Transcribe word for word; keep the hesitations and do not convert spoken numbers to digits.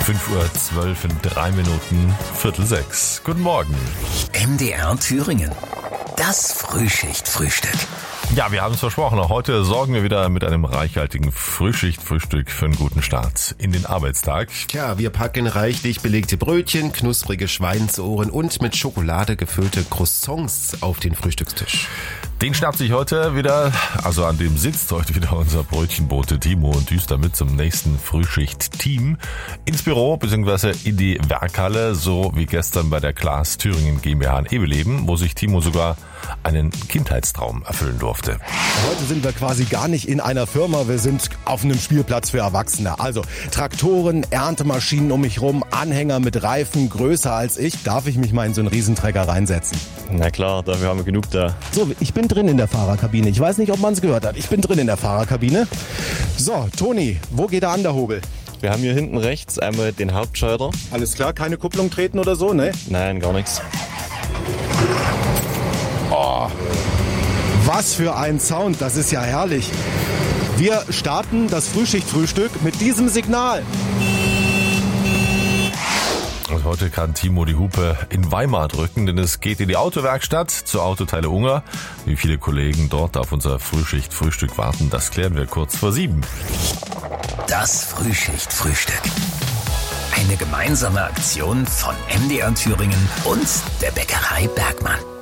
fünf Uhr zwölf in drei Minuten, Viertel sechs. Guten Morgen. M D R Thüringen. Das Frühschicht-Frühstück. Ja, wir haben es versprochen. Auch heute sorgen wir wieder mit einem reichhaltigen Frühschicht-Frühstück für einen guten Start in den Arbeitstag. Tja, wir packen reichlich belegte Brötchen, knusprige Schweinsohren und mit Schokolade gefüllte Croissants auf den Frühstückstisch. Den schnappt sich heute wieder, also an dem sitzt heute wieder unser Brötchenbote Timo und düst damit zum nächsten Frühschicht-Team ins Büro bzw. in die Werkhalle, so wie gestern bei der Klaas Thüringen GmbH in Ebeleben, wo sich Timo sogar einen Kindheitstraum erfüllen durfte. Heute sind wir quasi gar nicht in einer Firma, wir sind auf einem Spielplatz für Erwachsene. Also Traktoren, Erntemaschinen um mich rum, Anhänger mit Reifen größer als ich. Darf ich mich mal in so einen Riesentrecker reinsetzen? Na klar, dafür haben wir genug da. So, ich bin drin in der Fahrerkabine. Ich weiß nicht, ob man es gehört hat. Ich bin drin in der Fahrerkabine. So, Toni, wo geht der Anderhobel? Wir haben hier hinten rechts einmal den Hauptschalter. Alles klar, keine Kupplung treten oder so, ne? Nein, gar nichts. Oh, was für ein Sound, das ist ja herrlich. Wir starten das Frühschicht-Frühstück mit diesem Signal. Und heute kann Timo die Hupe in Weimar drücken, denn es geht in die Autowerkstatt zur Autoteile Unger. Wie viele Kollegen dort auf unser Frühschicht-Frühstück warten, das klären wir kurz vor sieben. Das Frühschicht-Frühstück. Eine gemeinsame Aktion von M D R Thüringen und der Bäckerei Bergmann.